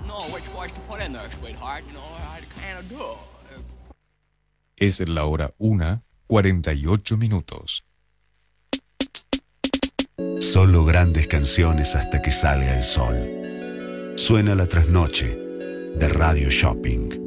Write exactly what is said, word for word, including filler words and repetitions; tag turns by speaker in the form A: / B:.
A: Es la hora una, cuarenta y ocho minutos.
B: Solo grandes canciones hasta que salga el sol. Suena la trasnoche de Radio Shopping.